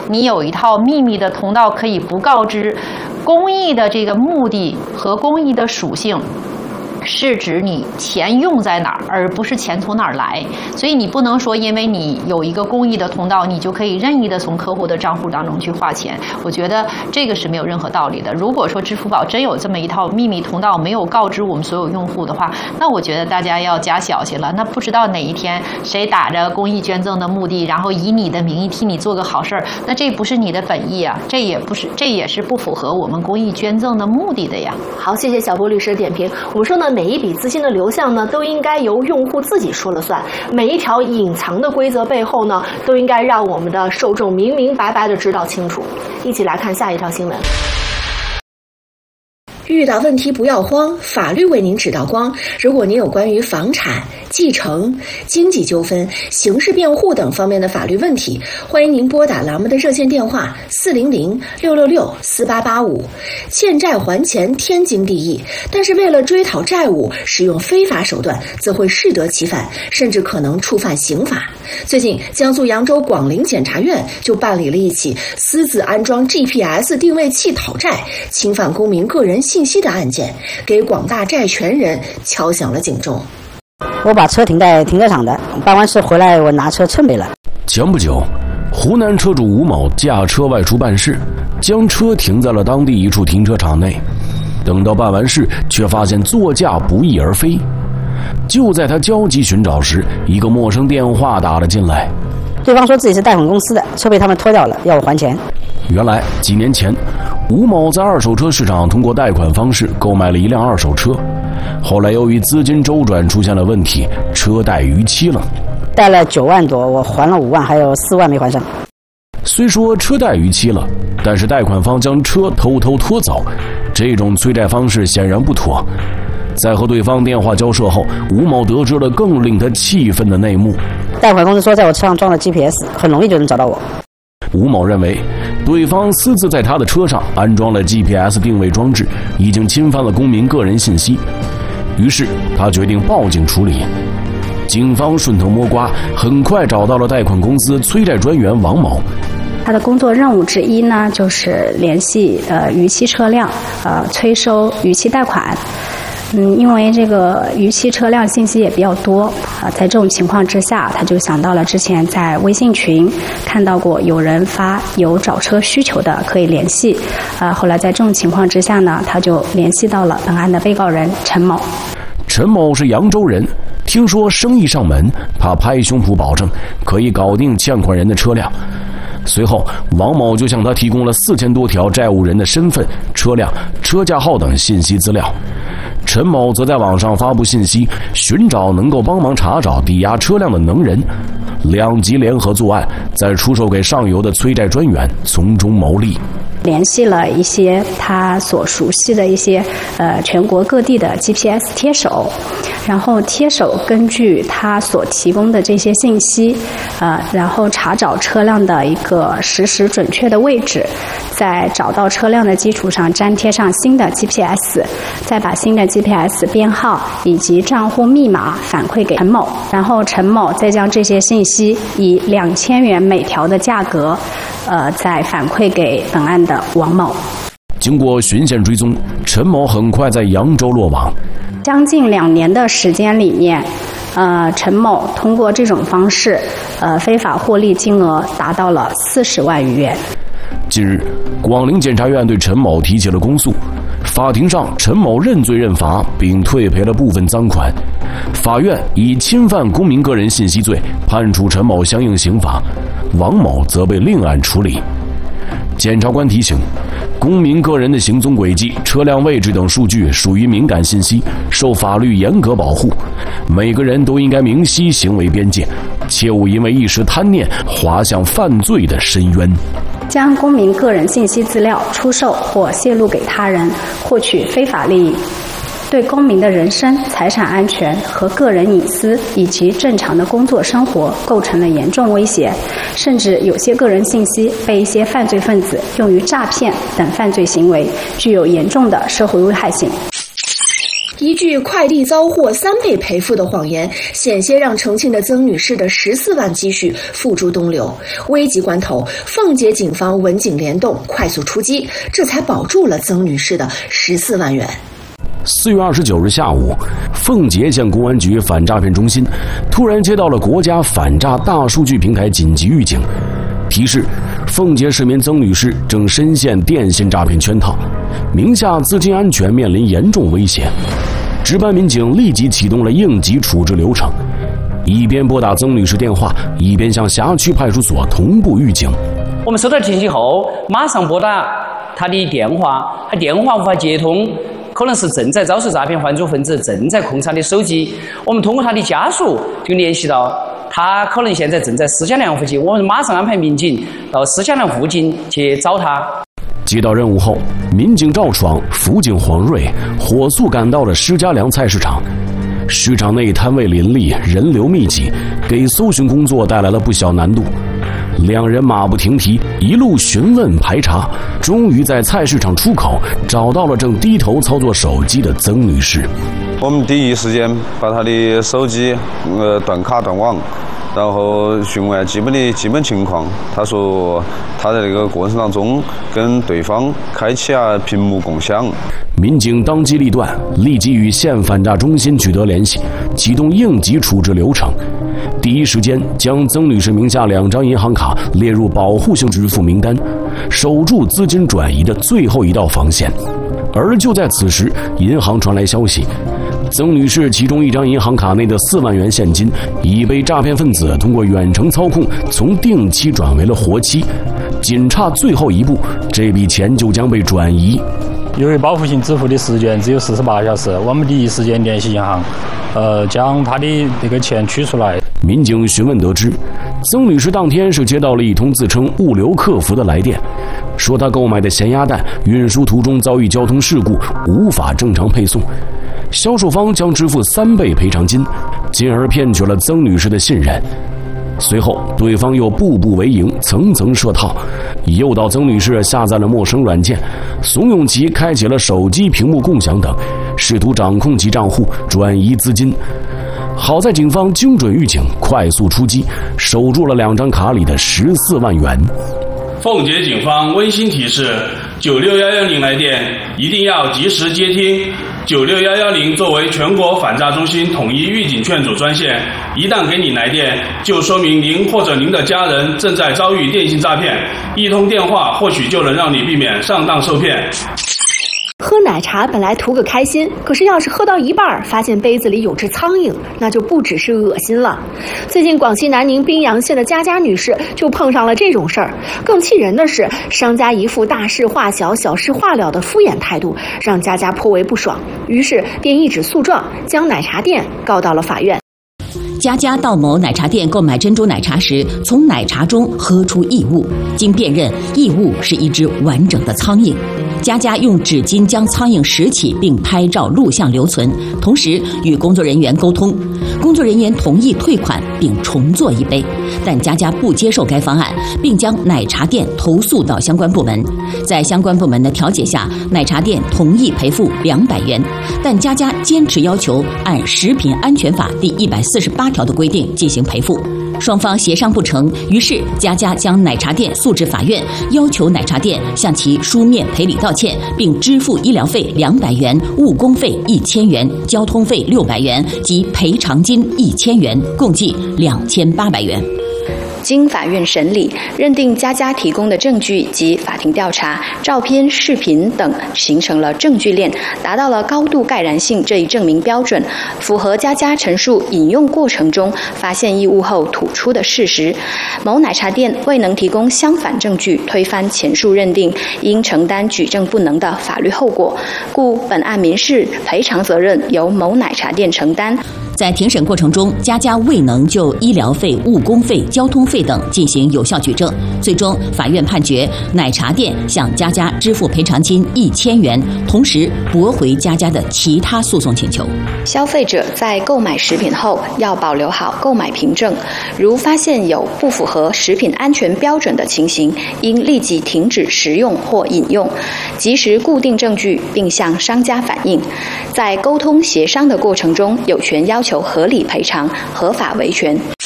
你有一套秘密的通道可以不告知。公益的这个目的和公益的属性，是指你钱用在哪儿，而不是钱从哪儿来。所以你不能说因为你有一个公益的通道，你就可以任意的从客户的账户当中去划钱。我觉得这个是没有任何道理的。如果说支付宝真有这么一套秘密通道，没有告知我们所有用户的话，那我觉得大家要加小心了。那不知道哪一天谁打着公益捐赠的目的，然后以你的名义替你做个好事儿，那这不是你的本意啊，这也是不符合我们公益捐赠的目的的呀。 好，谢谢小波律师的点评。我们说呢，每一笔资金的流向呢，都应该由用户自己说了算。每一条隐藏的规则背后呢，都应该让我们的受众明明白白的知道清楚。一起来看下一条新闻。遇到问题不要慌，法律为您指导光。如果您有关于房产、继承、经济纠纷、刑事辩护等方面的法律问题，欢迎您拨打栏目的热线电话400-666-4885。欠债还钱天经地义，但是为了追讨债务，使用非法手段，则会适得其反，甚至可能触犯刑法。最近，江苏扬州广陵检察院就办理了一起私自安装 GPS 定位器讨债、侵犯公民个人信息的案件，给广大债权人敲响了警钟。 我把车停在停车场的，办完事回来我拿车车没了。 前不久，湖南车主吴某驾车外出办事，将车停在了当地一处停车场内。等到办完事，却发现座驾不翼而飞。就在他焦急寻找时，一个陌生电话打了进来。 对方说自己是贷款公司的，车被他们拖掉了，要我还钱。 原来几年前，吴某在二手车市场通过贷款方式购买了一辆二手车，后来由于资金周转出现了问题，车贷逾期了。 贷了9万多，我还了5万，还有4万没还上。 虽说车贷逾期了，但是贷款方将车偷偷拖走，这种催债方式显然不妥。在和对方电话交涉后，吴某得知了更令他气愤的内幕。 贷款公司说在我车上装了 GPS， 很容易就能找到我。 吴某认为，对方私自在他的车上安装了 GPS 定位装置，已经侵犯了公民个人信息，于是他决定报警处理。警方顺藤摸瓜，很快找到了贷款公司催债专员王某。 他的工作任务之一呢，就是联系逾期车辆，催收逾期贷款。因为这个逾期车辆信息也比较多在这种情况之下，他就想到了之前在微信群看到过有人发有找车需求的可以联系，后来在这种情况之下呢，他就联系到了本案的被告人陈某。 陈某是扬州人，听说生意上门，他拍胸脯保证可以搞定欠款人的车辆。随后，王某就向他提供了4000多条债务人的身份、车辆、车架号等信息资料。陈某则在网上发布信息，寻找能够帮忙查找抵押车辆的能人，两极联合作案，再出售给上游的催债专员，从中牟利。 联系了一些他所熟悉的一些全国各地的 GPS 贴手，然后贴手根据他所提供的这些信息，然后查找车辆的一个实时准确的位置，在找到车辆的基础上粘贴上新的 GPS， 再把新的 GPS 编号以及账户密码反馈给陈某，然后陈某再将这些信息以2000元每条的价格再反馈给本案的王某。 经过循线追踪，陈某很快在扬州落网。 将近2年的时间里面，陈某通过这种方式，非法获利金额达到了40万余元。 近日，广陵检察院对陈某提起了公诉。法庭上，陈某认罪认罚，并退赔了部分赃款。法院以侵犯公民个人信息罪判处陈某相应刑罚，王某则被另案处理。检察官提醒，公民个人的行踪轨迹、车辆位置等数据属于敏感信息，受法律严格保护。每个人都应该明晰行为边界，切勿因为一时贪念滑向犯罪的深渊。 将公民个人信息资料出售或泄露给他人，获取非法利益，对公民的人身、财产安全和个人隐私以及正常的工作生活构成了严重威胁，甚至有些个人信息被一些犯罪分子用于诈骗等犯罪行为，具有严重的社会危害性。 一句快递遭获3倍赔付的谎言，险些让重庆的曾女士的14万积蓄付诸东流。危急关头，奉节警方文警联动，快速出击，这才保住了曾女士的14万元。 4月29日下午，奉节县公安局反诈骗中心突然接到了国家反诈大数据平台紧急预警，提示奉节市民曾女士正深陷电信诈骗圈套，名下资金安全面临严重危险。值班民警立即启动了应急处置流程，一边拨打曾女士电话，一边向辖区派出所同步预警。 我们收到提醒后，马上拨打他的电话，他电话无法接通，可能是正在遭受诈骗犯罪分子正在控制他的手机。我们通过他的家属就联系到他，可能现在正在思嘉梁附近，我们马上安排民警到思嘉梁附近去找他。 接到任务后，民警赵闯、辅警黄瑞火速赶到了施家梁菜市场。市场内摊位林立，人流密集，给搜寻工作带来了不小难度。两人马不停蹄，一路询问排查，终于在菜市场出口找到了正低头操作手机的曾女士。 我们第一时间把她的手机断卡断网，然后询问基本情况。她说她在这个过程当中跟对方开启屏幕共享。 民警当机立断，立即与县反诈中心取得联系，启动应急处置流程。第一时间将曾女士名下2张银行卡列入保护性支付名单，守住资金转移的最后一道防线。而就在此时，银行传来消息，曾女士其中1张银行卡内的4万元现金已被诈骗分子通过远程操控从定期转为了活期，仅差最后一步，这笔钱就将被转移。 由于保护性支付的时间只有48小时，我们第一时间联系银行，将他的那个钱取出来。 民警询问得知，曾女士当天是接到了一通自称物流客服的来电，说她购买的咸鸭蛋运输途中遭遇交通事故，无法正常配送，销售方将支付3倍赔偿金，进而骗取了曾女士的信任。随后，对方又步步为营，层层设套，诱导曾女士下载了陌生软件，怂恿其开启了手机屏幕共享等，试图掌控其账户，转移资金。好在警方精准预警，快速出击，守住了2张卡里的14万元。 奉节警方温馨提示：96110来电一定要及时接听。96110作为全国反诈中心统一预警劝阻专线，一旦给你来电，就说明您或者您的家人正在遭遇电信诈骗，一通电话或许就能让你避免上当受骗。 喝奶茶本来图个开心，可是要是喝到一半发现杯子里有只苍蝇，那就不只是恶心了。最近广西南宁宾阳县的佳佳女士就碰上了这种事儿。更气人的是，商家一副大事化小、小事化了的敷衍态度，让佳佳颇为不爽，于是便一纸诉状将奶茶店告到了法院。 佳佳到某奶茶店购买珍珠奶茶时，从奶茶中喝出异物，经辨认，异物是一只完整的苍蝇。佳佳用纸巾将苍蝇拾起，并拍照录像留存，同时与工作人员沟通。工作人员同意退款并重做一杯，但佳佳不接受该方案，并将奶茶店投诉到相关部门。在相关部门的调解下，奶茶店同意赔付200元，但佳佳坚持要求按《食品安全法》第148条的规定进行赔付。双方协商不成，于是佳佳将奶茶店诉至法院，要求奶茶店向其书面赔礼道歉，并支付医疗费200元、误工费1000元、交通费600元及赔偿金1000元，共计2800元。 经法院审理，认定佳佳提供的证据及法庭调查、照片、视频等形成了证据链，达到了高度盖然性这一证明标准，符合佳佳陈述饮用过程中发现异物后吐出的事实。某奶茶店未能提供相反证据，推翻前述认定，应承担举证不能的法律后果，故本案民事赔偿责任由某奶茶店承担。 在庭审过程中，佳佳未能就医疗费、误工费、交通费等进行有效举证，最终法院判决奶茶店向佳佳支付赔偿金1000元，同时驳回佳佳的其他诉讼请求。 消费者在购买食品后要保留好购买凭证，如发现有不符合食品安全标准的情形，应立即停止食用或饮用，及时固定证据并向商家反映。在沟通协商的过程中，有权要求合理赔偿、合法维权。